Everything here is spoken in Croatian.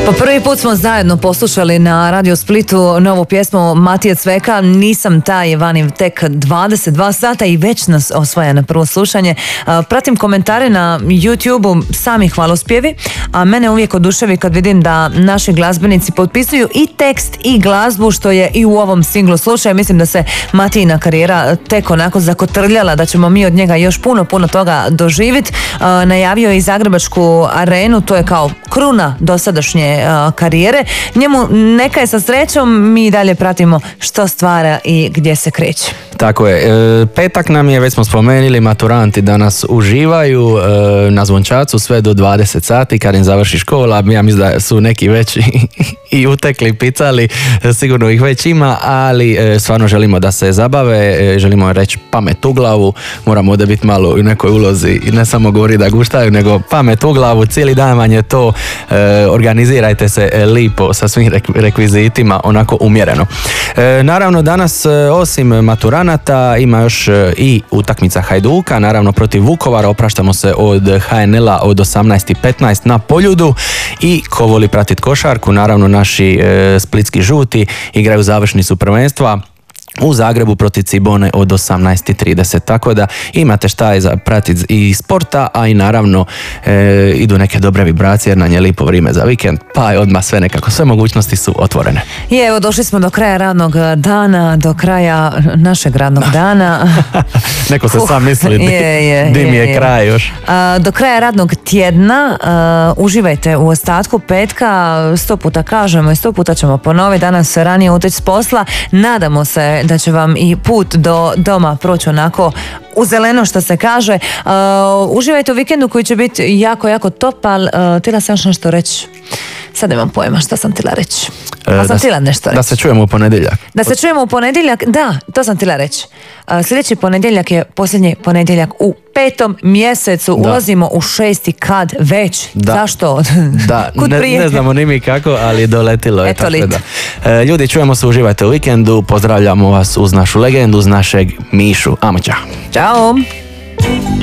Po prvi put smo zajedno poslušali na Radio Splitu novu pjesmu Matije Cveka, Nisam taj, vani tek 22 sata i već nas osvaja na prvo slušanje. Pratim komentare na YouTube-u, sami hvalospjevi, a mene uvijek oduševi kad vidim da naši glazbenici potpisuju i tekst i glazbu, što je i u ovom singlu slušaj. Mislim da se Matijina karijera tek onako zakotrljala, da ćemo mi od njega još puno toga doživjeti. Najavio je i Zagrebačku arenu, to je kao kruna dosadašnje karijere. Njemu neka je sa srećom, mi dalje pratimo što stvara i gdje se kreće. Tako je. Petak nam je, već smo spomenuli, maturanti danas uživaju na Zvončacu sve do 20 sati kad im završi škola. Ja mislim da su neki već i utekli, picali, sigurno ih već ima, ali stvarno želimo da se zabave, želimo reći pamet u glavu, moramo ovdje biti malo u nekoj ulozi i ne samo govori da guštaju, nego pamet u glavu, cijeli dan vam je to, organizirajte se lipo sa svim rekvizitima, onako umjereno. Naravno danas osim maturanata ima još i utakmica Hajduka, naravno protiv Vukovara, opraštamo se od HNL-a od 18:15 na Poljudu. I ko voli pratiti košarku, naravno naši splitski žuti igraju završnicu prvenstva u Zagrebu protiv Cibone od 18:30, tako da imate šta je za pratiti i sporta, a i naravno idu neke dobre vibracije jer nam je lipo vrijeme za vikend, pa je odmah sve nekako, sve mogućnosti su otvorene. I evo, došli smo do kraja radnog dana, do kraja našeg radnog dana. Neko se sam misli di mi je kraj još. Do kraja radnog tjedna uživajte u ostatku petka, 100 puta kažemo i 100 puta ćemo ponoviti, danas ranije uteći s posla, nadamo se da će vam i put do doma proći onako u zeleno, što se kaže. Uživajte u vikendu koji će biti jako top, ali htjela sam još nešto reći. Sad nemam pojma šta sam htjela reći. Sam htjela nešto reći. Da se čujemo u ponedjeljak. Da se čujemo u ponedjeljak, da, to sam htjela reći. Sljedeći ponedjeljak je posljednji ponedjeljak u 5. mjesecu. Ulazimo u 6. kad već. Da. Zašto? Da, ne znamo ni mi kako, ali doletilo je. Eto lit. Ljudi, čujemo se, uživajte u vikendu. Pozdravljamo vas uz našu legendu, uz našeg Mišu. Amo, čao. Ćao.